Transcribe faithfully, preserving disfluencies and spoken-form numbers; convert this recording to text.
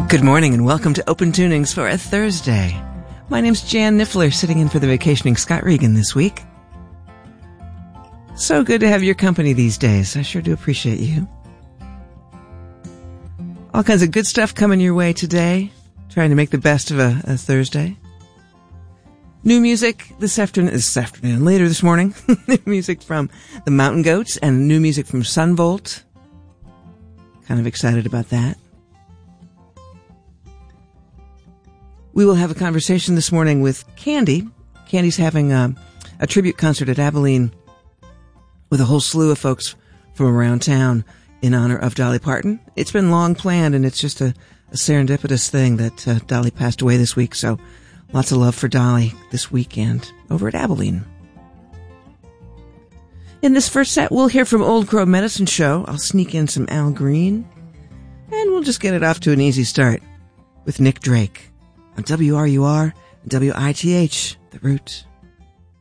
Good morning and welcome to Open Tunings for a Thursday. My name's Jan Niffler, sitting in for the vacationing Scott Regan this week. So good to have your company these days. I sure do appreciate you. All kinds of good stuff coming your way today. Trying to make the best of a, a Thursday. New music this afternoon, this afternoon, later this morning. New music from the Mountain Goats and new music from Sunvolt. Kind of excited about that. We will have a conversation this morning with Candy. Candy's having a, a tribute concert at Abilene with a whole slew of folks from around town in honor of Dolly Parton. It's been long planned, and it's just a, a serendipitous thing that uh, Dolly passed away this week, so lots of love for Dolly this weekend over at Abilene. In this first set, we'll hear from Old Crow Medicine Show. I'll sneak in some Al Green, and we'll just get it off to an easy start with Nick Drake on W R U R and W I T H, The Root.